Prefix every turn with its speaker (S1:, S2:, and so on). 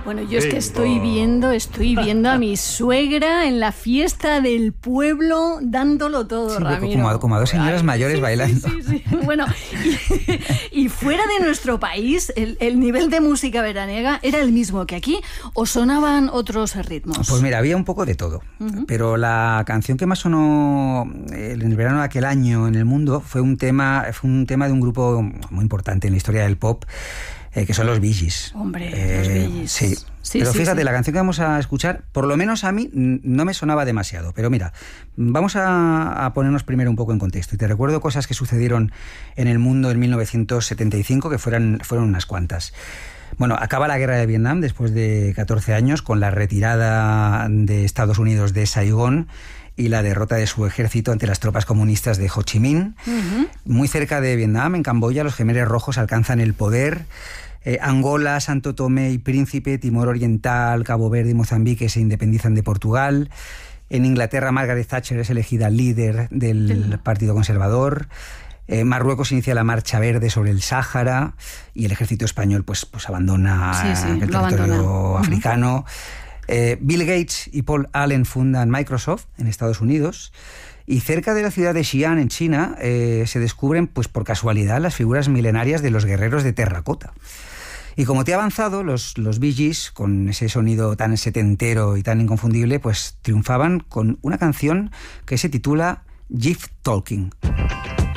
S1: Bueno, yo es que estoy viendo a mi suegra en la fiesta del pueblo dándolo todo,
S2: sí,
S1: Ramiro.
S2: Como a dos señoras mayores
S1: sí,
S2: bailando.
S1: Sí. Bueno, y fuera de nuestro país, el nivel de música veraniega era el mismo que aquí, ¿o sonaban otros ritmos?
S2: Pues mira, había un poco de todo. Pero la canción que más sonó en el verano de aquel año en el mundo fue un tema de un grupo muy importante en la historia del pop, que son los Bee Gees.
S1: Hombre, los Bee Gees.
S2: Sí. Pero fíjate, la canción que vamos a escuchar, por lo menos a mí, no me sonaba demasiado. Pero mira, vamos a ponernos primero un poco en contexto. Y te recuerdo cosas que sucedieron en el mundo en 1975, que fueron unas cuantas. Bueno, acaba la guerra de Vietnam después de 14 años con la retirada de Estados Unidos de Saigón y la derrota de su ejército ante las tropas comunistas de Ho Chi Minh. Muy cerca de Vietnam, en Camboya, los Jemeres Rojos alcanzan el poder. Angola, Santo Tomé y Príncipe, Timor Oriental, Cabo Verde y Mozambique se independizan de Portugal. En Inglaterra, Margaret Thatcher es elegida líder del Partido Conservador. Marruecos inicia la Marcha Verde sobre el Sáhara y el ejército español pues abandona el territorio africano. Bill Gates y Paul Allen fundan Microsoft en Estados Unidos. Y cerca de la ciudad de Xi'an, en China, se descubren, pues por casualidad, las figuras milenarias de los guerreros de terracota. Y como te he avanzado, los Bee Gees, con ese sonido tan setentero y tan inconfundible, pues triunfaban con una canción que se titula Gift Talking.